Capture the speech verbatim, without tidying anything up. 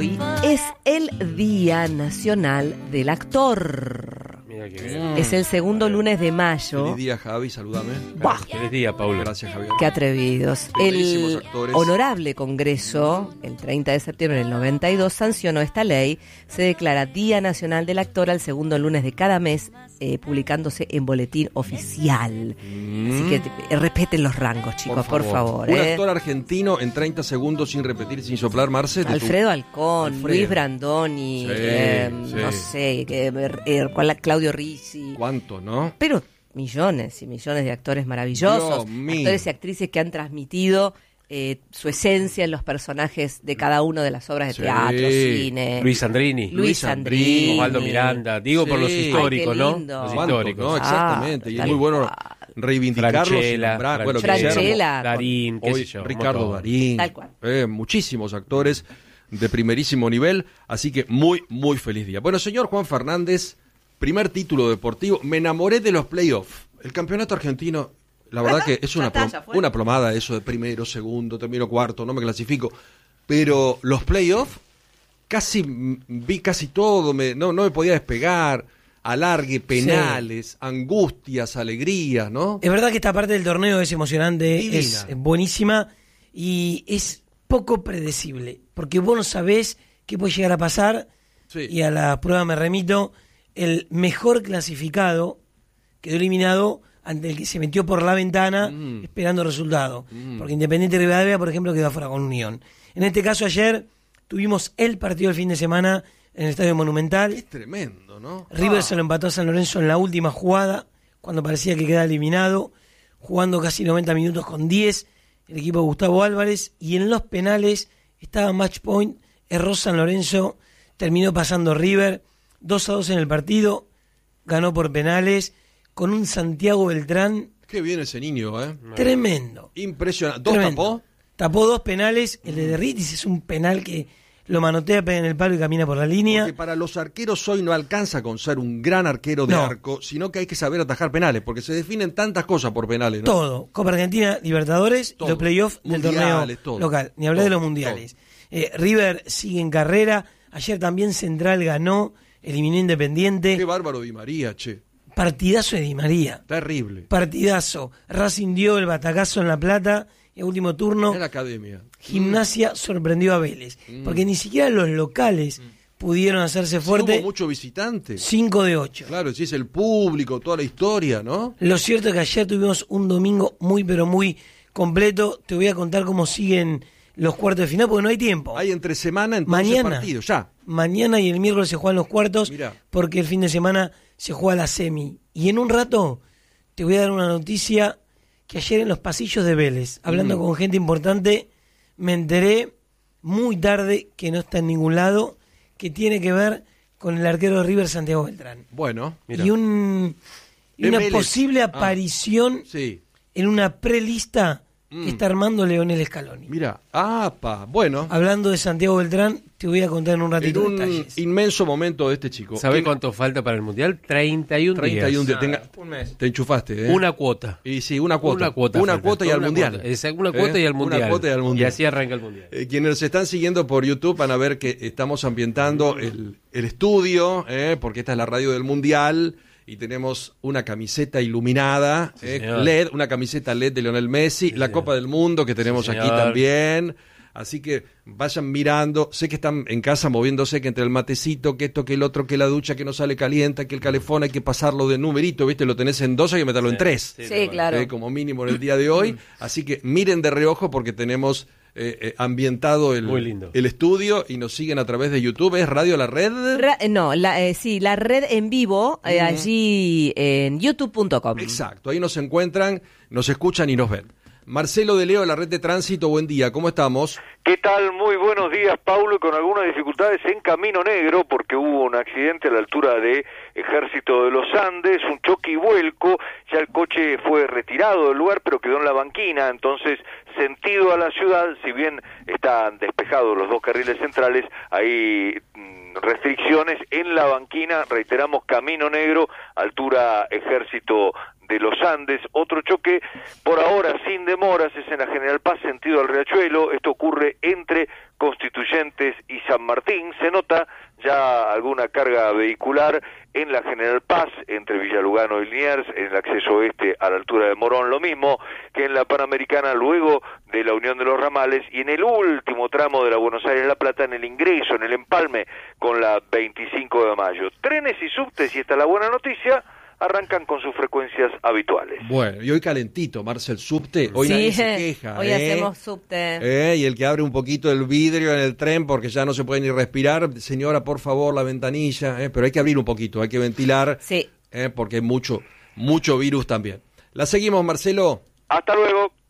hoy es el Día Nacional del Actor. Mira qué bien. Es el segundo lunes de mayo. Feliz día, Javi, saludame. Bah. Feliz día, Paulo. Gracias, Javier. Qué atrevidos. Primerísimos El actores. Honorable Congreso, el treinta de septiembre del noventa y dos, sancionó esta ley. Se declara Día Nacional del Actor al segundo lunes de cada mes, eh, publicándose en boletín oficial. Mm. Así que eh, respeten los rangos, chicos, por favor. Un eh. actor argentino en treinta segundos sin repetir, sin soplar, Marce. de tu- Alfredo Alcón, Alfredo. Luis Brandoni, Sí, eh, sí. no sé, que, eh, cuál- Claudio Rizzi. ¿Cuánto, no? Pero millones y millones de actores maravillosos, Dios mío. actores y actrices que han transmitido eh, su esencia en los personajes de cada una de las obras de Sí. teatro, cine. Luis Andrini. Luis Luis Andrini. Andrini. Osvaldo Miranda. Digo por Sí. los históricos, Ay, qué ¿no? lindo. Los ¿Cuánto, históricos. no? Exactamente. Ah, y es tal muy bueno cual. reivindicarlos y Franchella, nombrar. Bueno, Franchella, Franchella. Darín, qué Hoy, sé yo. Ricardo montón. Darín. Tal cual. Eh, muchísimos actores de primerísimo nivel. Así que muy, muy feliz día. Bueno, señor Juan Fernández, primer título deportivo. Me enamoré de los playoffs. El campeonato argentino, la verdad que es Ya una, está, plom- ya fue. una plomada eso de primero, segundo, termino cuarto, no me clasifico. Pero los playoffs, casi mm, vi casi todo, me, no, no me podía despegar. Alargue, penales, angustias, alegrías, ¿no? Es verdad que esta parte del torneo es emocionante, Divina. es buenísima y es poco predecible, porque vos no sabés qué puede llegar a pasar. Sí. Y a la prueba me remito, el mejor clasificado quedó eliminado ante el que se metió por la ventana Mm. esperando resultado, Mm. porque Independiente Rivadavia, por ejemplo, quedó afuera con Unión. En este caso ayer tuvimos el partido del fin de semana en el Estadio Monumental. Es tremendo, ¿no? River Ah. se lo empató a San Lorenzo en la última jugada, cuando parecía que quedaba eliminado, jugando casi noventa minutos con diez, el equipo de Gustavo Álvarez, y en los penales estaba match point, erró San Lorenzo, terminó pasando River, dos a dos en el partido, ganó por penales, con un Santiago Beltrán Qué bien ese niño, ¿eh? tremendo. Impresionante. ¿Dos tremendo. tapó? Tapó dos penales, el de Derritis es un penal que lo manotea, pega en el palo y camina por la línea. Porque para los arqueros hoy no alcanza con ser un gran arquero de No. arco, sino que hay que saber atajar penales, porque se definen tantas cosas por penales, ¿no? Todo. Copa Argentina, Libertadores, Todo. los playoffs del Mundiales, torneo todo. local. Ni hablar de Todo, los mundiales. Eh, River sigue en carrera. Ayer también Central ganó, eliminó Independiente. Qué bárbaro Di María, che. Partidazo de Di María. Terrible. Partidazo. Racing dio el batacazo en La Plata. Y a último turno, En la academia. Gimnasia sorprendió a Vélez. Porque ni siquiera los locales pudieron hacerse Sí, fuerte. hubo mucho visitante. cinco de ocho. Claro, si es el público, toda la historia, ¿no? Lo cierto es que ayer tuvimos un domingo muy pero muy completo. Te voy a contar cómo siguen los cuartos de final porque no hay tiempo. Hay entre semana entonces Mañana. partidos, ya. Mañana y el miércoles se juegan los cuartos Mirá. porque el fin de semana se juega la semi. Y en un rato te voy a dar una noticia que ayer en los pasillos de Vélez, hablando Mm. con gente importante, me enteré muy tarde que no está en ningún lado, que tiene que ver con el arquero de River, Santiago Beltrán. Bueno, mira. Y, un, y En una Vélez. posible Ah. aparición Sí. en una prelista Mm. que está armando Leonel Scaloni. Mira. ¡Apa! Bueno. Hablando de Santiago Beltrán, te voy a contar en un En ratito un detalles. inmenso momento de este chico. ¿Sabés ¿Quién- cuánto falta para el Mundial? treinta y uno treinta y uno días. días. Tenga- Un mes. Te enchufaste, ¿eh? Una cuota. Y sí, una cuota. Una cuota. Una falta. cuota y al Una mundial. cuota. Exacto, una cuota ¿Eh? y al mundial. Una cuota y al mundial. Y así arranca el Mundial. Eh, quienes nos están siguiendo por YouTube van a ver que estamos ambientando el, el estudio, eh, porque esta es la radio del Mundial y tenemos una camiseta iluminada, Sí, eh, señor. L E D, una camiseta L E D de Lionel Messi, Sí, la señor. Copa del Mundo que tenemos Sí, aquí señor. también. Así que vayan mirando, sé que están en casa moviéndose, que entre el matecito, que esto, que el otro, que la ducha que no sale caliente, que el calefón hay que pasarlo de numerito, ¿viste? Lo tenés en dos, hay que meterlo en tres. Sí, Sí, claro. Eh, como mínimo en el día de hoy. Así que miren de reojo porque tenemos eh, eh, ambientado el, Muy lindo. el estudio y nos siguen a través de YouTube. ¿Es Radio La Red? Ra- eh, no, la, eh, sí, la red en vivo, eh, allí en youtube punto com. Exacto, ahí nos encuentran, nos escuchan y nos ven. Marcelo de Leo, la red de tránsito, buen día, ¿cómo estamos? ¿Qué tal? Muy buenos días, Paulo, y con algunas dificultades en Camino Negro, porque hubo un accidente a la altura de Ejército de los Andes, un choque y vuelco, ya el coche fue retirado del lugar, pero quedó en la banquina, entonces, sentido a la ciudad, si bien están despejados los dos carriles centrales, hay mm, restricciones en la banquina, reiteramos, Camino Negro, altura Ejército de los Andes. Otro choque, por ahora sin demoras, es en la General Paz, sentido al Riachuelo. Esto ocurre entre Constituyentes y San Martín. Se nota ya alguna carga vehicular en la General Paz, entre Villalugano y Liniers, en el acceso oeste a la altura de Morón, lo mismo que en la Panamericana luego de la Unión de los Ramales, y en el último tramo de la Buenos Aires-La Plata, en el ingreso, en el empalme con la veinticinco de mayo. Trenes y subtes, y esta es la buena noticia, arrancan con sus frecuencias habituales. Bueno, y hoy calentito, Marcel, subte, hoy Sí, nadie se queja. hoy ¿eh? hacemos subte. Eh, y el que abre un poquito el vidrio en el tren porque ya no se puede ni respirar, señora, por favor, la ventanilla, eh, pero hay que abrir un poquito, hay que ventilar, Sí. eh, porque hay mucho, mucho virus también. La seguimos, Marcelo. Hasta luego.